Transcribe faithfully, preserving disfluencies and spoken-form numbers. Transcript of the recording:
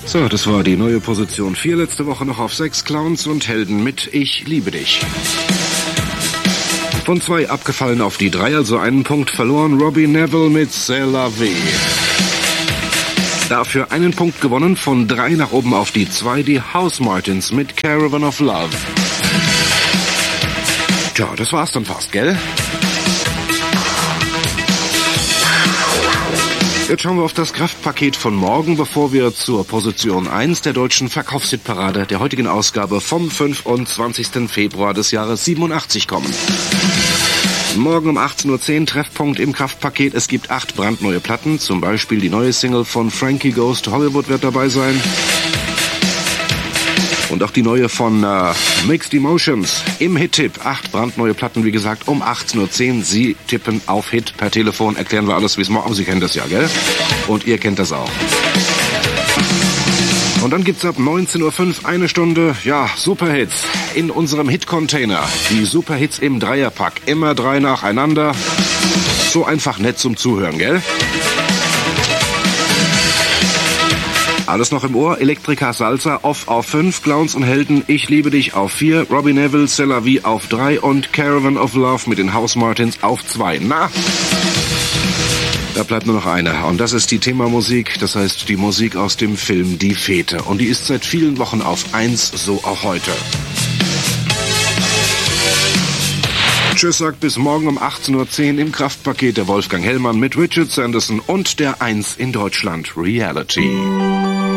So, das war die neue Position vier. Letzte Woche noch auf sechs. Clowns und Helden mit Ich liebe dich. Von zwei abgefallen auf die drei, also einen Punkt verloren. Robbie Neville mit C'est la vie. Dafür einen Punkt gewonnen, von drei nach oben auf die zwei. Die Housemartins mit Caravan of Love. Tja, das war's dann fast, gell? Jetzt schauen wir auf das Kraftpaket von morgen, bevor wir zur Position eins der deutschen Verkaufshitparade der heutigen Ausgabe vom fünfundzwanzigsten Februar des Jahres siebenundachtzig kommen. Morgen um achtzehn Uhr zehn Treffpunkt im Kraftpaket. Es gibt acht brandneue Platten, zum Beispiel die neue Single von Frankie Goes to Hollywood wird dabei sein. Und auch die neue von äh, Mixed Emotions im Hit-Tipp. Acht brandneue Platten, wie gesagt, um achtzehn Uhr zehn. Sie tippen auf Hit per Telefon. Erklären wir alles, wie es morgen. Sie kennen das ja, gell? Und ihr kennt das auch. Und dann gibt's ab neunzehn Uhr fünf eine Stunde, ja, Superhits in unserem Hit-Container. Die Superhits im Dreierpack. Immer drei nacheinander. So einfach nett zum Zuhören, gell? Alles noch im Ohr, Elektrika Salsa off auf fünf, Clowns und Helden, Ich liebe dich auf vier, Robbie Neville, C'est la vie auf drei und Caravan of Love mit den Housemartins auf zwei. Na, da bleibt nur noch eine und das ist die Themamusik, das heißt die Musik aus dem Film Die Fete und die ist seit vielen Wochen auf eins, so auch heute. Tschüss sagt bis morgen um achtzehn Uhr zehn im Kraftpaket der Wolfgang Hellmann mit Richard Sanderson und der eins in Deutschland Reality.